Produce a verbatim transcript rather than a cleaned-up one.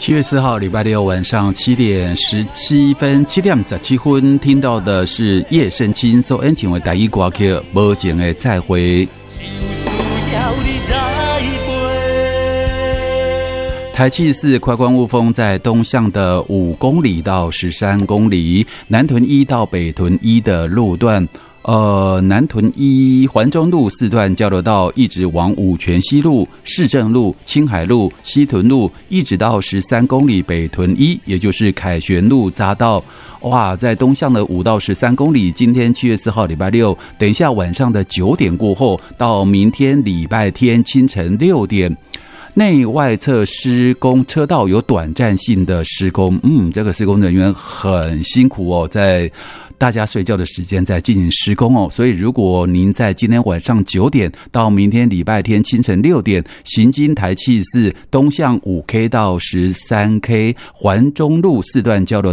七月四号礼拜六晚上七点十七分，七点十七分听到的是叶圣钦所演唱的台语歌曲《无情的再会》。台七四快关雾峰在东向的五公里到十三公里，南屯一到北屯一的路段。呃，南屯一环中路四段交流道一直往五权西路、市政路、青海路、西屯路，一直到十三公里北屯一，也就是凯旋路匝道。哇，在东向的五到十三公里，今天七月四号礼拜六，等一下晚上的九点过后，到明天礼拜天清晨六点。内外侧施工车道有短暂性的施工，嗯，这个施工人员很辛苦哦，在大家睡觉的时间在进行施工哦，所以如果您在今天晚上九点到明天礼拜天清晨六点，行经台七四东向五 K 到十三 K 环中路四段交流